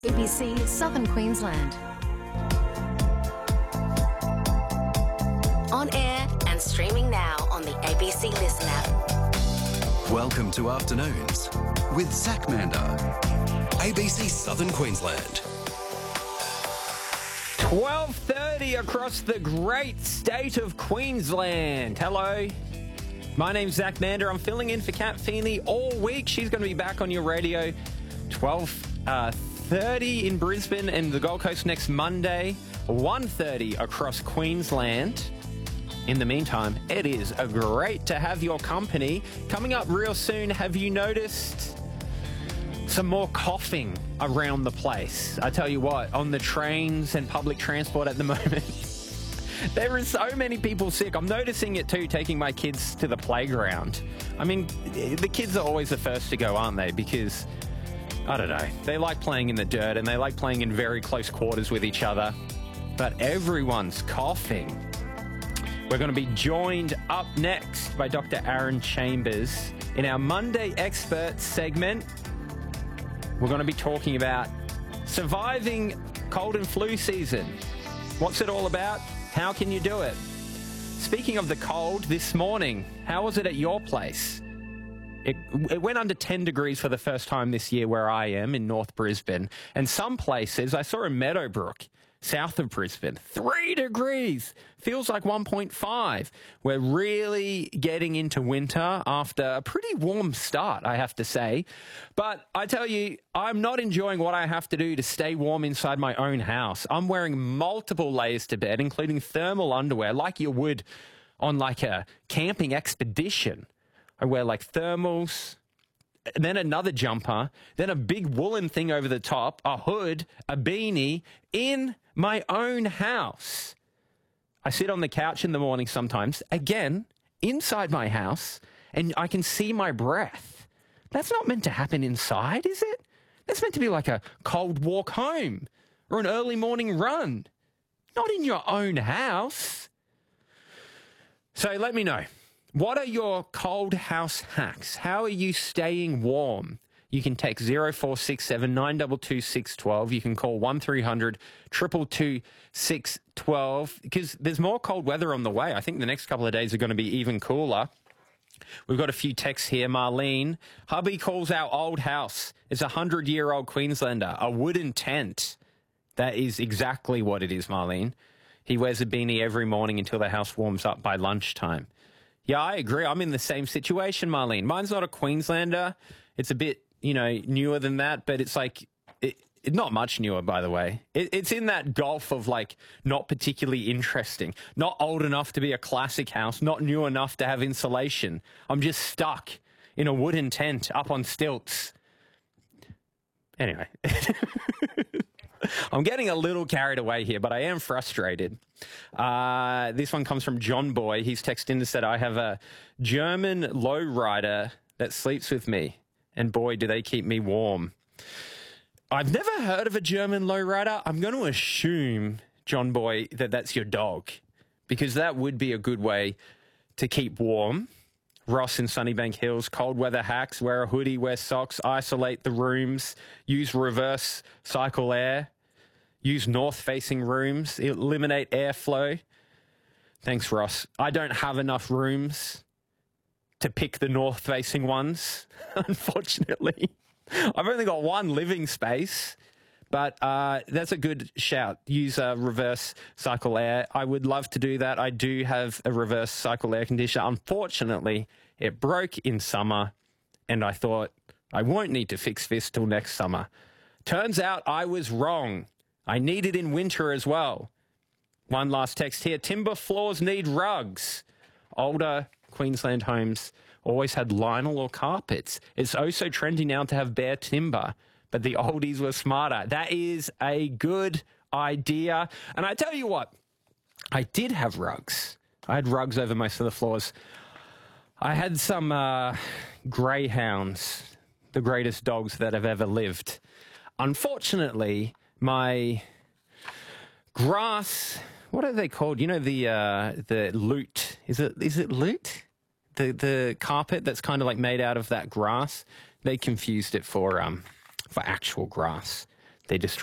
ABC Southern Queensland. On air and streaming now on the ABC Listen app. Welcome to Afternoons with Zach Mander, ABC Southern Queensland. 12:30 across the great state of Queensland. Hello, my name's Zach Mander. I'm filling in for Kat Feeney all week. She's going to be back on your radio 12:30 in Brisbane and the Gold Coast next Monday, 1:30 across Queensland. In the meantime, it is great to have your company. Coming up real soon, have you noticed some more coughing around the place? I tell you what, on the trains and public transport at the moment, there are so many people sick. I'm noticing it too, taking my kids to the playground. I mean, the kids are always the first to go, aren't they? Because, I don't know, they like playing in the dirt and they like playing in very close quarters with each other. But everyone's coughing. We're going to be joined up next by Dr. Aaron Chambers in our Monday Experts segment. We're going to be talking about surviving cold and flu season. What's it all about? How can you do it? Speaking of the cold, this morning, how was it at your place? It went under 10 degrees for the first time this year where I am in North Brisbane. And some places, I saw in Meadowbrook, south of Brisbane, 3 degrees. Feels like 1.5. We're really getting into winter after a pretty warm start, I have to say. But I tell you, I'm not enjoying what I have to do to stay warm inside my own house. I'm wearing multiple layers to bed, including thermal underwear, like you would on like a camping expedition. I wear like thermals, then another jumper, then a big woolen thing over the top, a hood, a beanie, in my own house. I sit on the couch in the morning sometimes, again, inside my house, and I can see my breath. That's not meant to happen inside, is it? That's meant to be like a cold walk home or an early morning run, not in your own house. So let me know. What are your cold house hacks? How are you staying warm? You can text 0467 922 612. You can call 1300 222 612 because there's more cold weather on the way. I think the next couple of days are going to be even cooler. We've got a few texts here. Marlene, hubby calls our old house. It's a 100-year-old Queenslander, a wooden tent. That is exactly what it is, Marlene. He wears a beanie every morning until the house warms up by lunchtime. Yeah, I agree. I'm in the same situation, Marlene. Mine's not a Queenslander. It's a bit, newer than that, but it's like, not much newer, by the way. It's in that gulf of like not particularly interesting, not old enough to be a classic house, not new enough to have insulation. I'm just stuck in a wooden tent up on stilts. Anyway. I'm getting a little carried away here, but I am frustrated. This one comes from John Boy. He's texted in and said, I have a German lowrider that sleeps with me, and boy, do they keep me warm. I've never heard of a German lowrider. I'm going to assume, John Boy, that that's your dog, because that would be a good way to keep warm. Ross in Sunnybank Hills, cold weather hacks, wear a hoodie, wear socks, isolate the rooms, use reverse cycle air, use north-facing rooms, eliminate airflow. Thanks, Ross. I don't have enough rooms to pick the north-facing ones, unfortunately. I've only got one living space, but that's a good shout. Use reverse cycle air. I would love to do that. I do have a reverse cycle air conditioner. Unfortunately, it broke in summer, and I thought I won't need to fix this till next summer. Turns out I was wrong. I need it in winter as well. One last text here. Timber floors need rugs. Older Queensland homes always had vinyl or carpets. It's oh so trendy now to have bare timber, but the oldies were smarter. That is a good idea. And I tell you what, I did have rugs. I had rugs over most of the floors. I had some greyhounds, the greatest dogs that have ever lived. Unfortunately, my grass, what are they called? You know, the loot. Is it loot? The carpet that's kind of like made out of that grass. They confused it for actual grass. They destroy